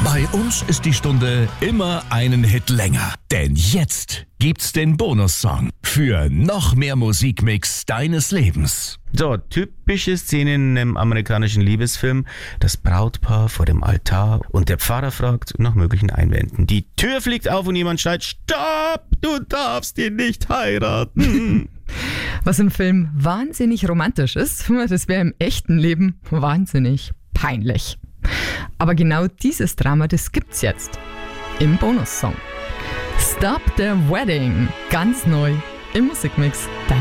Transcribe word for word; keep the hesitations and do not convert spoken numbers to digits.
Bei uns ist die Stunde immer einen Hit länger. Denn jetzt gibt's den Bonussong für noch mehr Musikmix deines Lebens. So, typische Szenen im amerikanischen Liebesfilm. Das Brautpaar vor dem Altar und der Pfarrer fragt nach möglichen Einwänden. Die Tür fliegt auf und jemand schreit, Stopp, du darfst ihn nicht heiraten. Was im Film wahnsinnig romantisch ist, das wäre im echten Leben wahnsinnig peinlich. Aber genau dieses Drama, das gibt's jetzt im Bonussong. Stop the Wedding, ganz neu im Musikmix.